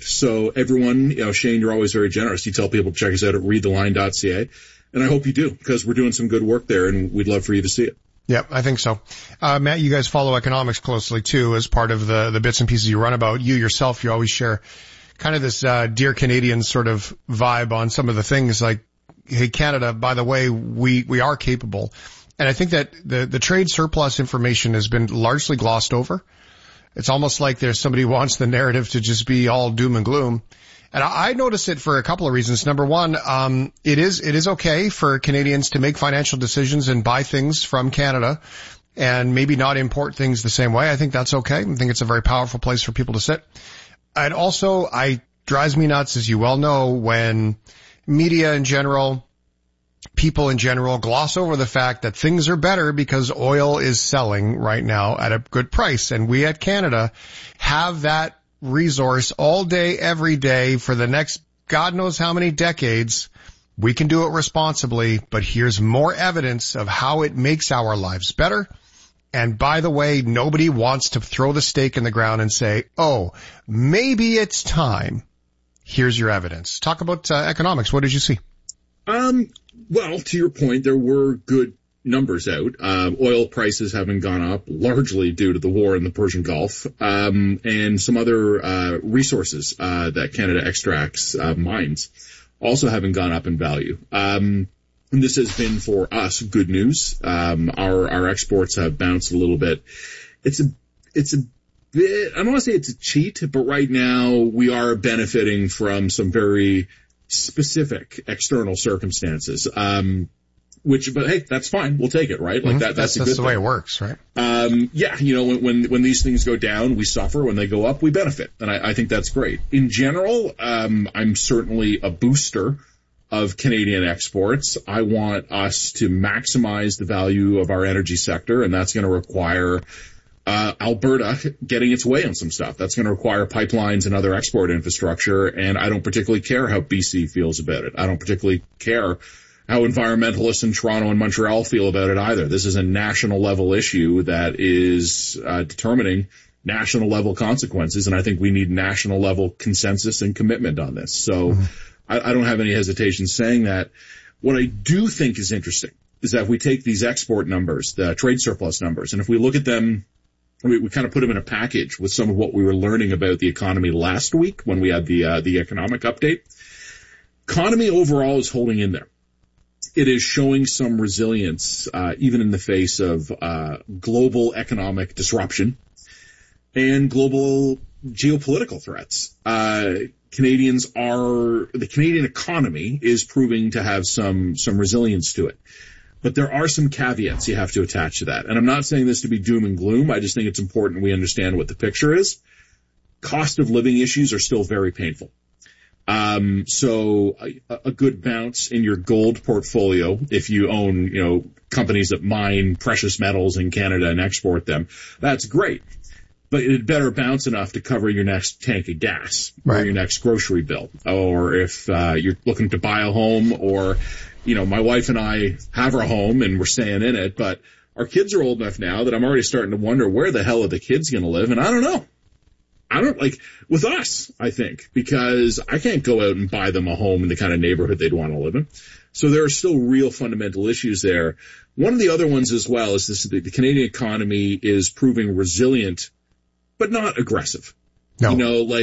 it. So everyone, Shane, you're always very generous. You tell people to check us out at readtheline.ca. And I hope you do, because we're doing some good work there, and we'd love for you to see it. Yep, I think so. Matt, you guys follow economics closely too, as part of the bits and pieces you run about. You yourself, you always share kind of this Dear Canadian sort of vibe on some of the things like, hey, Canada, by the way, we are capable. And I think that the trade surplus information has been largely glossed over. It's almost like there's somebody who wants the narrative to just be all doom and gloom. And I notice it for a couple of reasons. Number one, it is okay for Canadians to make financial decisions and buy things from Canada and maybe not import things the same way. I think that's okay. I think it's a very powerful place for people to sit. And also, drives me nuts, as you well know, when media in general, people in general gloss over the fact that things are better because oil is selling right now at a good price. And we at Canada have that resource all day, every day for the next God knows how many decades. We can do it responsibly, but here's more evidence of how it makes our lives better. And by the way, nobody wants to throw the stake in the ground and say, oh, maybe it's time. Here's your evidence. Talk about economics. What did you see? Well, to your point, there were good numbers out. Oil prices haven't gone up largely due to the war in the Persian Gulf, and some other resources that Canada extracts, mines, also haven't gone up in value. And this has been for us good news. Our exports have bounced a little bit. It's a bit, I don't want to say it's a cheat, but right now we are benefiting from some very specific external circumstances. But hey, that's fine. We'll take it, right? Like that's a good thing. That's the way it works, right? Yeah, when these things go down, we suffer. When they go up, we benefit. And I think that's great. In general, I'm certainly a booster of Canadian exports. I want us to maximize the value of our energy sector, and that's going to require Alberta getting its way on some stuff. That's going to require pipelines and other export infrastructure, and I don't particularly care how BC feels about it. I don't particularly care how environmentalists in Toronto and Montreal feel about it either. This is a national level issue that is determining national level consequences, and I think we need national level consensus and commitment on this. So I don't have any hesitation saying that. What I do think is interesting is that if we take these export numbers, the trade surplus numbers, and if we look at them, we kind of put them in a package with some of what we were learning about the economy last week when we had the economic update. Economy overall is holding in there. It is showing some resilience, even in the face of global economic disruption and global geopolitical threats. The Canadian economy is proving to have some resilience to it. But there are some caveats you have to attach to that. And I'm not saying this to be doom and gloom. I just think it's important we understand what the picture is. Cost of living issues are still very painful. So a good bounce in your gold portfolio, if you own, companies that mine precious metals in Canada and export them, that's great. But it better bounce enough to cover your next tank of gas or your next grocery bill. Or if you're looking to buy a home, or, my wife and I have our home and we're staying in it, but our kids are old enough now that I'm already starting to wonder where the hell are the kids going to live, and I don't know. With us, I think, because I can't go out and buy them a home in the kind of neighborhood they'd want to live in. So there are still real fundamental issues there. One of the other ones as well is the Canadian economy is proving resilient, but not aggressive. No.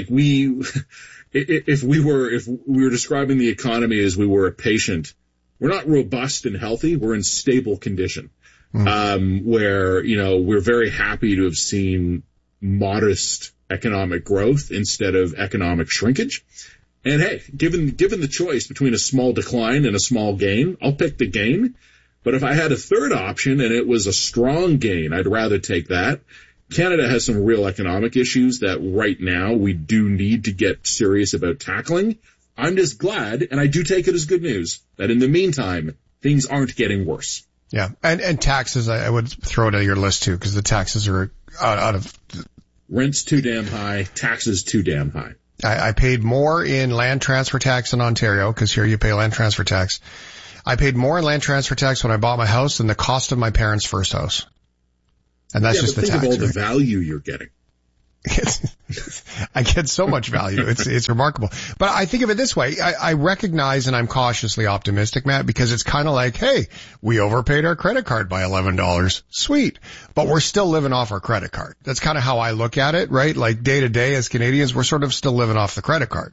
If we were describing the economy as we were a patient, we're not robust and healthy. We're in stable condition, where, we're very happy to have seen modest economic growth instead of economic shrinkage. And hey, given the choice between a small decline and a small gain, I'll pick the gain. But if I had a third option and it was a strong gain, I'd rather take that. Canada has some real economic issues that right now we do need to get serious about tackling. I'm just glad, and I do take it as good news, that in the meantime, things aren't getting worse. Yeah. And taxes, I would throw it at your list too, because the taxes are out of... Rent's too damn high. Taxes too damn high. I paid more in land transfer tax in Ontario, because here you pay land transfer tax. I paid more in land transfer tax when I bought my house than the cost of my parents' first house. And that's just the tax. Think of all the value you're getting. I get so much value. It's remarkable. But I think of it this way. I recognize, and I'm cautiously optimistic, Matt, because it's kind of like, hey, we overpaid our credit card by $11. Sweet. But we're still living off our credit card. That's kind of how I look at it, right? Like day to day as Canadians, we're sort of still living off the credit card.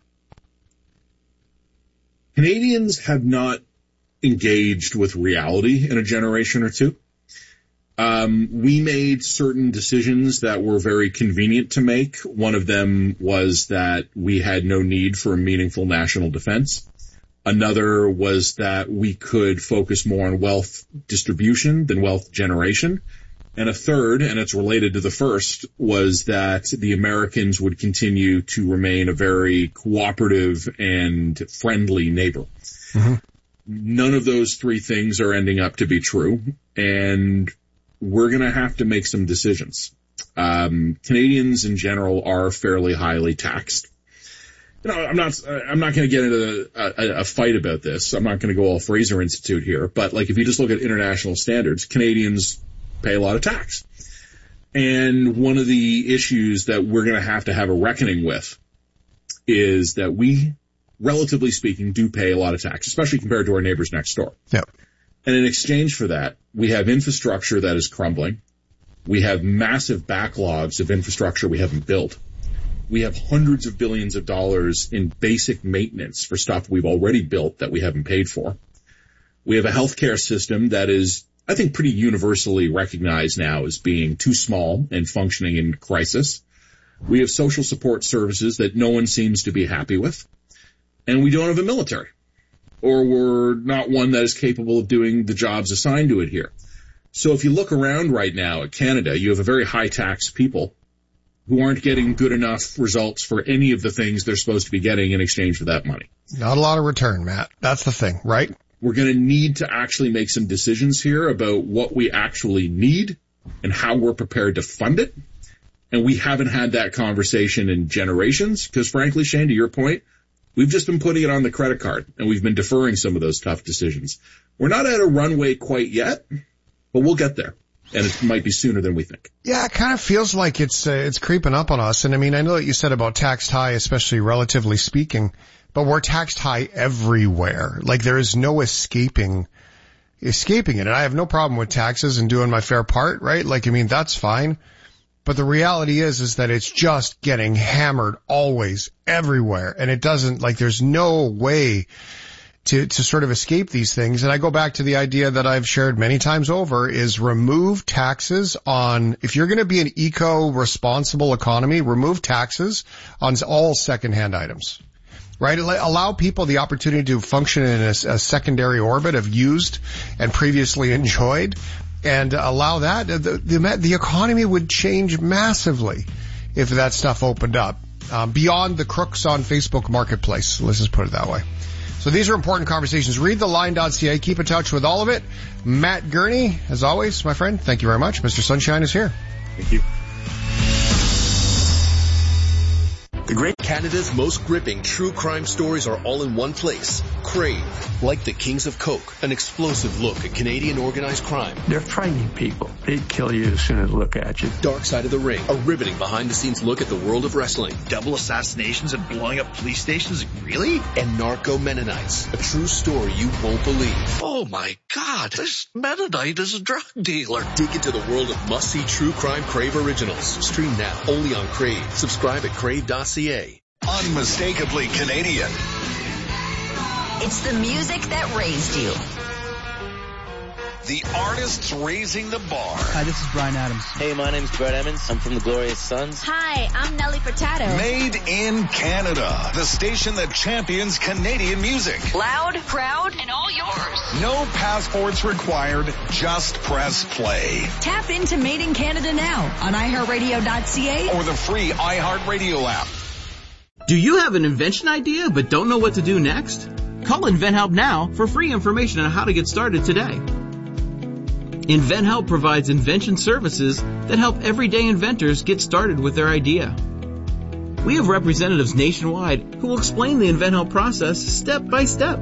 Canadians have not engaged with reality in a generation or two. We made certain decisions that were very convenient to make. One of them was that we had no need for a meaningful national defense. Another was that we could focus more on wealth distribution than wealth generation. And a third, and it's related to the first, was that the Americans would continue to remain a very cooperative and friendly neighbor. Mm-hmm. None of those three things are ending up to be true, and we're going to have to make some decisions. Canadians in general are fairly highly taxed. You know, I'm not going to get into a fight about this. I'm not going to go all Fraser Institute here, but like if you just look at international standards, Canadians pay a lot of tax. And one of the issues that we're going to have a reckoning with is that we, relatively speaking, do pay a lot of tax, especially compared to our neighbors next door. Yep. And in exchange for that, we have infrastructure that is crumbling. We have massive backlogs of infrastructure we haven't built. We have hundreds of billions of dollars in basic maintenance for stuff we've already built that we haven't paid for. We have a healthcare system that is, I think, pretty universally recognized now as being too small and functioning in crisis. We have social support services that no one seems to be happy with. And we don't have a military, or we're not one that is capable of doing the jobs assigned to it here. So if you look around right now at Canada, you have a very high-tax people who aren't getting good enough results for any of the things they're supposed to be getting in exchange for that money. Not a lot of return, Matt. That's the thing, right? We're going to need to actually make some decisions here about what we actually need and how we're prepared to fund it. And we haven't had that conversation in generations because, frankly, Shane, to your point, we've just been putting it on the credit card, and we've been deferring some of those tough decisions. We're not at a runway quite yet, but we'll get there, and it might be sooner than we think. Yeah, it kind of feels like it's creeping up on us. And I mean, I know that you said about taxed high, especially relatively speaking, but we're taxed high everywhere. Like there is no escaping it. And I have no problem with taxes and doing my fair part, right? Like, I mean, that's fine. But the reality is that it's just getting hammered always, everywhere. And it doesn't, like, there's no way to sort of escape these things. And I go back to the idea that I've shared many times over is remove taxes on, if you're going to be an eco-responsible economy, remove taxes on all secondhand items. Right? Allow people the opportunity to function in a secondary orbit of used and previously enjoyed. And allow that, the economy would change massively if that stuff opened up, beyond the crooks on Facebook Marketplace. Let's just put it that way. So these are important conversations. Read theline.ca. Keep in touch with all of it. Matt Gurney, as always, my friend, thank you very much. Mr. Sunshine is here. Thank you. The great Canada's most gripping true crime stories are all in one place. Crave, like the Kings of Coke, an explosive look at Canadian organized crime. They're frightening people. They'd kill you as soon as they look at you. Dark Side of the Ring, a riveting behind-the-scenes look at the world of wrestling. Double assassinations and blowing up police stations? Really? And Narco Mennonites, a true story you won't believe. Oh my God, this Mennonite is a drug dealer. Dig into the world of must-see true crime Crave originals. Stream now, only on Crave. Subscribe at crave.ca. Unmistakably Canadian. It's the music that raised you. The artists raising the bar. Hi, this is Bryan Adams. Hey, my name's Brett Emmons. I'm from the Glorious Sons. Hi, I'm Nelly Furtado. Made in Canada. The station that champions Canadian music. Loud, proud, and all yours. No passports required. Just press play. Tap into Made in Canada now on iHeartRadio.ca or the free iHeartRadio app. Do you have an invention idea but don't know what to do next? Call InventHelp now for free information on how to get started today. InventHelp provides invention services that help everyday inventors get started with their idea. We have representatives nationwide who will explain the InventHelp process step by step.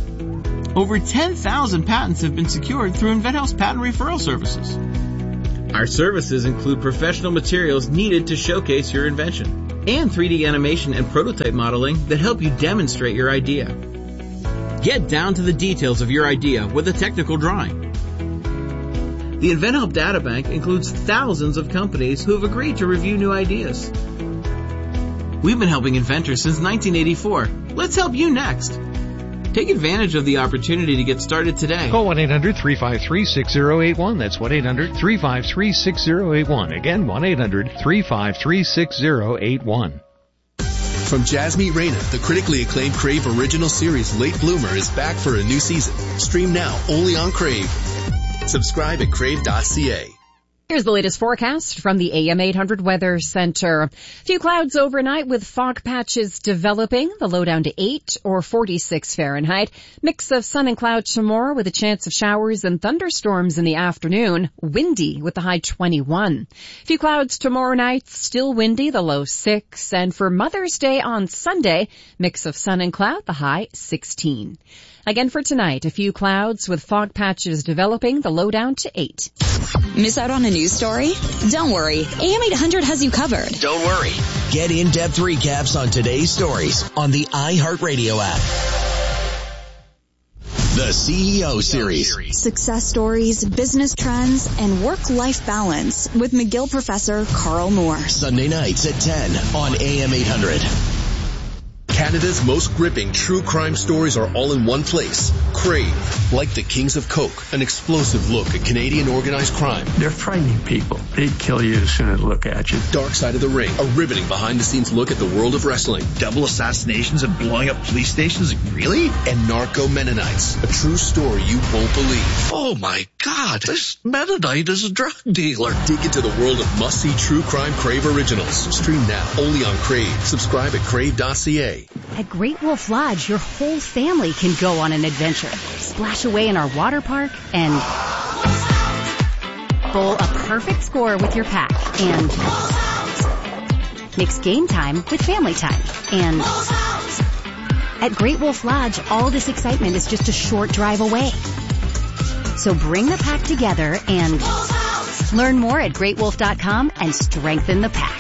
Over 10,000 patents have been secured through InventHelp's patent referral services. Our services include professional materials needed to showcase your invention and 3D animation and prototype modeling that help you demonstrate your idea. Get down to the details of your idea with a technical drawing. The InventHelp Databank includes thousands of companies who have agreed to review new ideas. We've been helping inventors since 1984. Let's help you next. Take advantage of the opportunity to get started today. Call 1-800-353-6081. That's 1-800-353-6081. Again, 1-800-353-6081. From Jasmine Reyna, the critically acclaimed Crave original series Late Bloomer is back for a new season. Stream now only on Crave. Subscribe at crave.ca. Here's the latest forecast from the AM 800 Weather Center. Few clouds overnight with fog patches developing. The low down to 8 or 46 Fahrenheit. Mix of sun and clouds tomorrow with a chance of showers and thunderstorms in the afternoon. Windy with the high 21. Few clouds tomorrow night. Still windy, the low 6. And for Mother's Day on Sunday, mix of sun and cloud, the high 16. Again for tonight, a few clouds with fog patches developing, the low down to 8. Miss out on a news story? Don't worry. AM 800 has you covered. Don't worry. Get in-depth recaps on today's stories on the iHeartRadio app. The CEO Series. Success stories, business trends, and work-life balance with McGill professor Carl Moore. Sunday nights at 10 on AM 800. Canada's most gripping true crime stories are all in one place. Crave, like the Kings of Coke, an explosive look at Canadian organized crime. They're frightening people. They'd kill you as soon as they look at you. Dark Side of the Ring, a riveting behind-the-scenes look at the world of wrestling. Double assassinations and blowing up police stations? Really? And Narco Mennonites, a true story you won't believe. Oh my God, this Mennonite is a drug dealer. Dig into the world of must-see true crime Crave originals. Stream now only on Crave. Subscribe at crave.ca. At Great Wolf Lodge, your whole family can go on an adventure. Splash away in our water park and bowl a perfect score with your pack and mix game time with family time. And at Great Wolf Lodge, all this excitement is just a short drive away. So bring the pack together and learn more at greatwolf.com and strengthen the pack.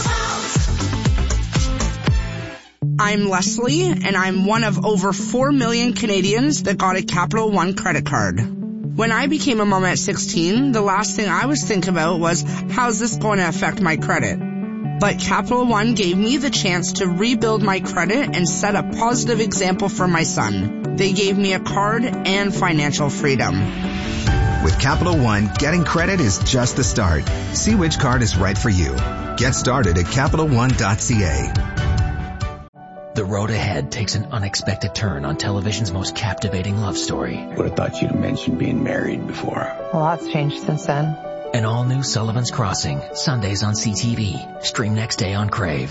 I'm Leslie, and I'm one of over 4 million Canadians that got a Capital One credit card. When I became a mom at 16, the last thing I was thinking about was, how's this going to affect my credit? But Capital One gave me the chance to rebuild my credit and set a positive example for my son. They gave me a card and financial freedom. With Capital One, getting credit is just the start. See which card is right for you. Get started at CapitalOne.ca. The road ahead takes an unexpected turn on television's most captivating love story. Would have thought you'd have mentioned being married before. A lot's changed since then. An all-new Sullivan's Crossing, Sundays on CTV. Stream next day on Crave.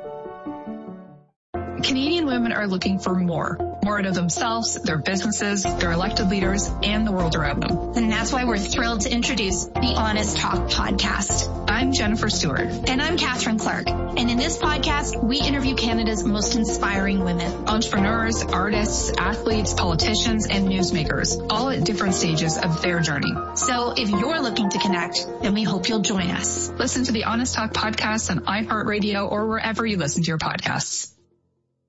Canadian women are looking for more out of themselves, their businesses, their elected leaders, and the world around them. And that's why we're thrilled to introduce the Honest Talk podcast. I'm Jennifer Stewart. And I'm Catherine Clark. And in this podcast, we interview Canada's most inspiring women. Entrepreneurs, artists, athletes, politicians, and newsmakers, all at different stages of their journey. So if you're looking to connect, then we hope you'll join us. Listen to the Honest Talk podcast on iHeartRadio or wherever you listen to your podcasts.